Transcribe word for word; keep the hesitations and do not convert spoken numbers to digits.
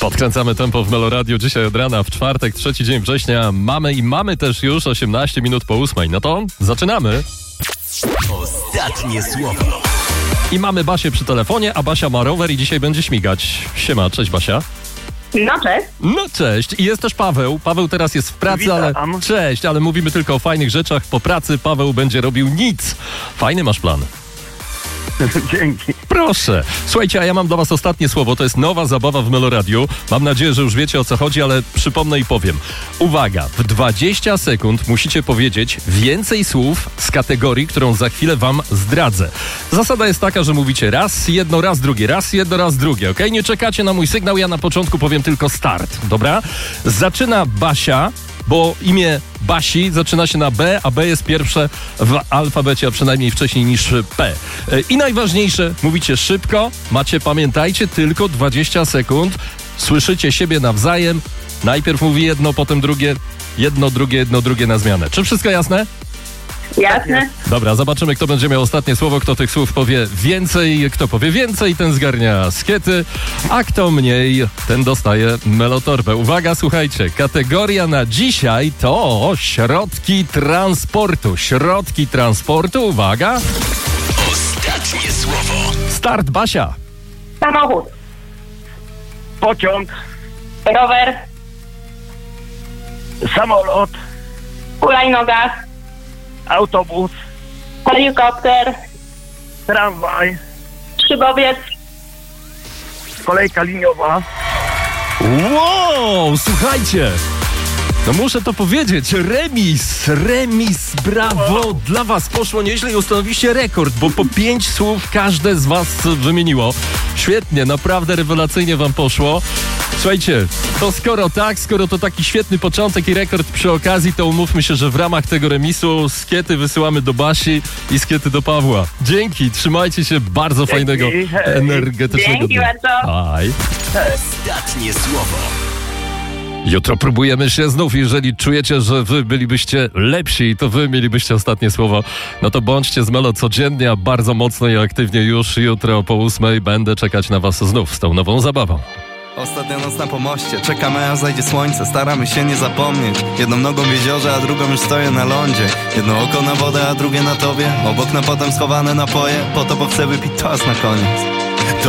Podkręcamy tempo w Meloradiu dzisiaj od rana, w czwartek, trzeci dzień września. Mamy i mamy też już osiemnaście minut po ósmej. No to zaczynamy. Ostatnie słowo. I mamy Basię przy telefonie, a Basia ma rower i dzisiaj będzie śmigać. Siema, cześć Basia. No cześć. No cześć. I jest też Paweł. Paweł teraz jest w pracy, Witam. ale... Cześć, ale mówimy tylko o fajnych rzeczach. Po pracy Paweł będzie robił nic. Fajny masz plan. Dzięki. Proszę. Słuchajcie, a ja mam dla was ostatnie słowo. To jest nowa zabawa w Meloradiu. Mam nadzieję, że już wiecie, o co chodzi, ale przypomnę i powiem. Uwaga, w dwadzieścia sekund musicie powiedzieć więcej słów z kategorii, którą za chwilę wam zdradzę. Zasada jest taka, że mówicie raz jedno, raz drugie, raz jedno, raz drugie, okej? Okay? Nie czekacie na mój sygnał, ja na początku powiem tylko start, dobra? Zaczyna Basia, bo imię Basi zaczyna się na B, a B jest pierwsze w alfabecie, a przynajmniej wcześniej niż P. I najważniejsze, mówicie szybko, macie, pamiętajcie, tylko dwadzieścia sekund, słyszycie siebie nawzajem, najpierw mówi jedno, potem drugie, jedno, drugie, jedno, drugie na zmianę. Czy wszystko jasne? Jasne. Dobra, zobaczymy, kto będzie miał ostatnie słowo, kto tych słów powie więcej. Kto powie więcej, ten zgarnia skiety, a kto mniej, ten dostaje melotorbę. Uwaga, słuchajcie, kategoria na dzisiaj to środki transportu. Środki transportu, uwaga. Ostatnie słowo. Start, Basia. Samochód. Pociąg, Rower. samolot, Hulajnoga. autobus, Helikopter. tramwaj, Szybowiec. kolejka liniowa, Wow, słuchajcie. No muszę to powiedzieć, remis, remis, brawo, dla was poszło nieźle i ustanowiliście rekord, bo po pięć słów każde z was wymieniło. Świetnie, naprawdę rewelacyjnie wam poszło. Słuchajcie, to skoro tak, skoro to taki świetny początek i rekord przy okazji, to umówmy się, że w ramach tego remisu skiety wysyłamy do Basi i skiety do Pawła. Dzięki, trzymajcie się, bardzo Dzięki, fajnego, hej. energetycznego Dzięki dnia. bardzo. Aj. Ostatnie słowo. Jutro próbujemy się znów. Jeżeli czujecie, że wy bylibyście lepsi i to wy mielibyście ostatnie słowo, no to bądźcie z Melo codziennie, a bardzo mocno i aktywnie już jutro po ósmej będę czekać na was znów z tą nową zabawą. Ostatnia noc na pomoście, czekamy aż zajdzie słońce, staramy się nie zapomnieć. Jedną nogą w jeziorze, a drugą już stoję na lądzie. Jedno oko na wodę, a drugie na tobie. Obok na potem schowane napoje, po to bo chcę wypić toast na koniec.